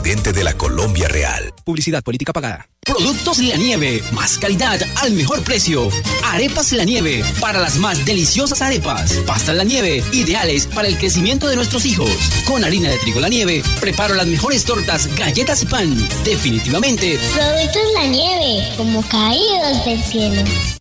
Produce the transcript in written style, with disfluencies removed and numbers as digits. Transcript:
presidente de la Colombia Real. Publicidad política pagada. Productos La Nieve, más calidad al mejor precio. Arepas La Nieve, para las más deliciosas arepas. Pastas La Nieve, ideales para el crecimiento de nuestros hijos. Con harina de trigo La Nieve, preparo las mejores tortas, galletas y pan. Definitivamente, Productos La Nieve, como caídos del cielo.